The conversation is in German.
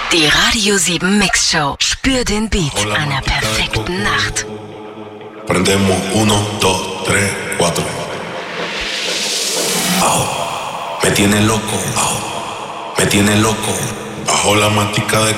Die Radio 7 Mix Show. Spür den Beat einer perfekten Nacht. Prendemos 1, 2, 3, 4. Me tiene loco, me tiene loco. Bajo la matica de